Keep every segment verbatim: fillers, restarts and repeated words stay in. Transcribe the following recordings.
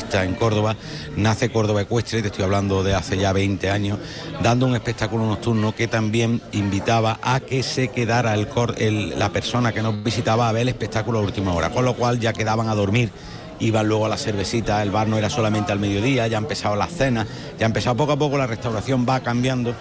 caballerista en Córdoba, nace Córdoba Ecuestre, te estoy hablando de hace ya veinte años, dando un espectáculo nocturno que también invitaba a que se quedara el, el, la persona que nos visitaba a ver el espectáculo a última hora, con lo cual ya quedaban a dormir, iban luego a la cervecita, el bar no era solamente al mediodía, ya ha empezado las cenas, ya ha empezado poco a poco, la restauración va cambiando.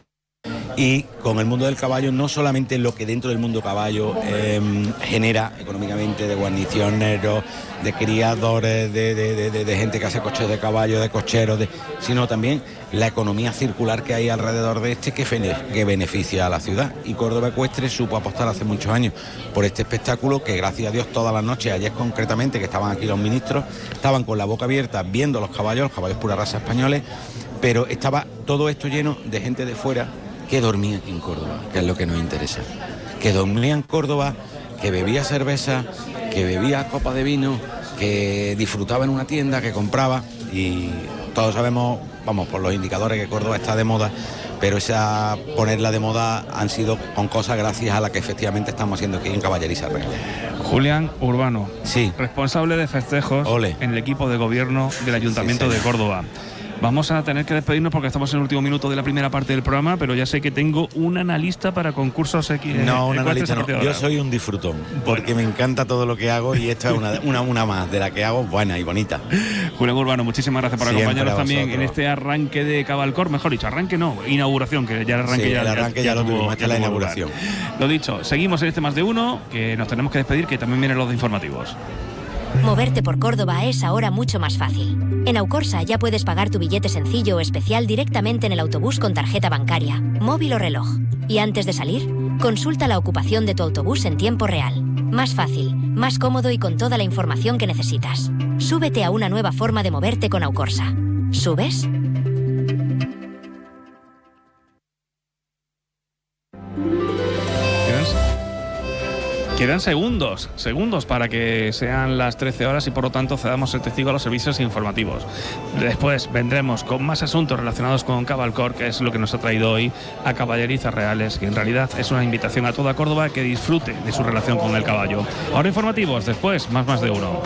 Y con el mundo del caballo, no solamente lo que dentro del mundo caballo eh, genera económicamente de guarnicioneros, de criadores, de, de, de, de gente que hace coches de caballo, de cocheros, de, sino también la economía circular que hay alrededor de este que, fene, que beneficia a la ciudad. Y Córdoba Ecuestre supo apostar hace muchos años por este espectáculo que, gracias a Dios, todas las noches, ayer concretamente, que estaban aquí los ministros, estaban con la boca abierta viendo los caballos, los caballos pura raza españoles, pero estaba todo esto lleno de gente de fuera que dormía aquí en Córdoba, que es lo que nos interesa, que dormía en Córdoba, que bebía cerveza, que bebía copas de vino, que disfrutaba en una tienda, que compraba, y todos sabemos, vamos, por los indicadores que Córdoba está de moda, pero esa ponerla de moda han sido con cosas gracias a la que efectivamente estamos haciendo aquí en Caballeriza Real. Julián Urbano, sí, responsable de festejos Ole. en el equipo de gobierno del Ayuntamiento sí, sí. de Córdoba. Vamos a tener que despedirnos porque estamos en el último minuto de la primera parte del programa, pero ya sé que tengo un analista para concursos equi- No, un analista no. de Yo soy un disfrutón, porque bueno, me encanta todo lo que hago y esta es una, una, una más de la que hago buena y bonita. Julián Urbano, muchísimas gracias por Siempre acompañarnos también en este arranque de Cabalcor, mejor dicho, arranque no, inauguración, que ya el arranque sí, ya, el arranque ya, ya, ya lo tuvimos, esta es la inauguración. Lugar. Lo dicho, seguimos en este Más de Uno, que nos tenemos que despedir, que también vienen los de informativos. Moverte por Córdoba es ahora mucho más fácil. En Aucorsa ya puedes pagar tu billete sencillo o especial directamente en el autobús con tarjeta bancaria, móvil o reloj. Y antes de salir, consulta la ocupación de tu autobús en tiempo real. Más fácil, más cómodo y con toda la información que necesitas. Súbete a una nueva forma de moverte con Aucorsa. ¿Subes? Quedan segundos, segundos para que sean las trece horas y por lo tanto cedamos el testigo a los servicios informativos. Después vendremos con más asuntos relacionados con Cabalcor, que es lo que nos ha traído hoy a Caballerizas Reales, que en realidad es una invitación a toda Córdoba que disfrute de su relación con el caballo. Ahora informativos, después más más de uno.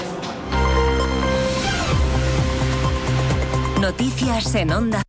Noticias en Onda.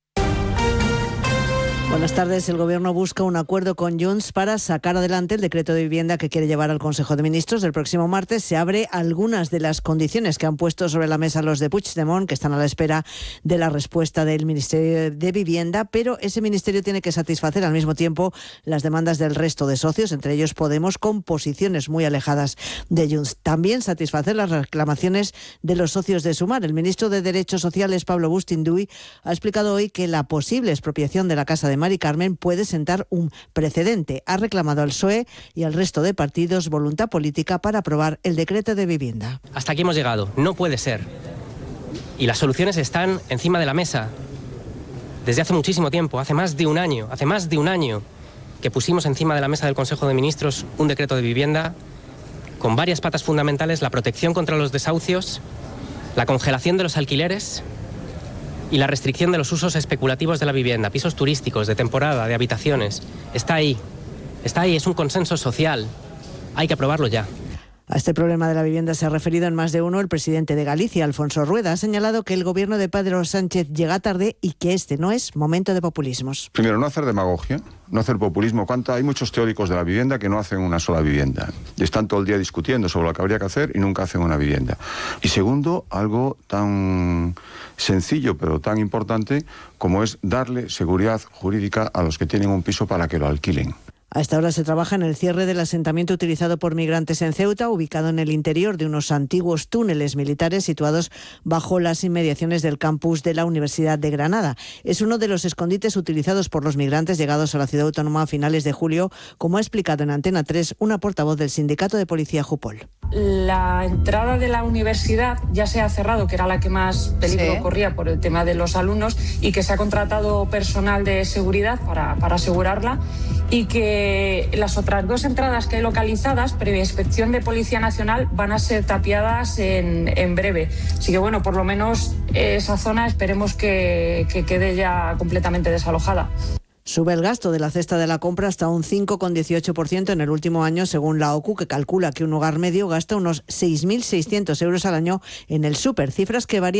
Buenas tardes. El Gobierno busca un acuerdo con Junts para sacar adelante el decreto de vivienda que quiere llevar al Consejo de Ministros el próximo martes. Se abre algunas de las condiciones que han puesto sobre la mesa los de Puigdemont, que están a la espera de la respuesta del Ministerio de Vivienda, pero ese ministerio tiene que satisfacer al mismo tiempo las demandas del resto de socios, entre ellos Podemos, con posiciones muy alejadas de Junts. También satisfacer las reclamaciones de los socios de Sumar. El ministro de Derechos Sociales, Pablo Bustinduy, ha explicado hoy que la posible expropiación de la casa de Mari Carmen puede sentar un precedente. Ha reclamado al P S O E y al resto de partidos voluntad política para aprobar el decreto de vivienda. Hasta aquí hemos llegado. No puede ser. Y las soluciones están encima de la mesa. Desde hace muchísimo tiempo, hace más de un año, hace más de un año que pusimos encima de la mesa del Consejo de Ministros un decreto de vivienda con varias patas fundamentales: la protección contra los desahucios, la congelación de los alquileres y la restricción de los usos especulativos de la vivienda, pisos turísticos, de temporada, de habitaciones. Está ahí, está ahí, es un consenso social. Hay que aprobarlo ya. A este problema de la vivienda se ha referido en más de uno el presidente de Galicia, Alfonso Rueda. Ha señalado que el gobierno de Pedro Sánchez llega tarde y que este no es momento de populismos. Primero, no hacer demagogia, no hacer populismo. ¿Cuánto? Hay muchos teóricos de la vivienda que no hacen una sola vivienda y están todo el día discutiendo sobre lo que habría que hacer y nunca hacen una vivienda. Y segundo, algo tan sencillo pero tan importante como es darle seguridad jurídica a los que tienen un piso para que lo alquilen. A esta hora se trabaja en el cierre del asentamiento utilizado por migrantes en Ceuta, ubicado en el interior de unos antiguos túneles militares situados bajo las inmediaciones del campus de la Universidad de Granada. Es uno de los escondites utilizados por los migrantes llegados a la ciudad autónoma a finales de julio, como ha explicado en Antena tres una portavoz del Sindicato de Policía Jupol. La entrada de la universidad ya se ha cerrado, que era la que más peligro sí. corría por el tema de los alumnos, y que se ha contratado personal de seguridad para, para asegurarla, y que las otras dos entradas que hay localizadas, previa inspección de Policía Nacional, van a ser tapiadas en, en breve. Así que bueno, por lo menos esa zona esperemos que, que quede ya completamente desalojada. Sube el gasto de la cesta de la compra hasta un cinco coma dieciocho por ciento en el último año, según la O C U, que calcula que un hogar medio gasta unos seis mil seiscientos euros al año en el súper, cifras que varían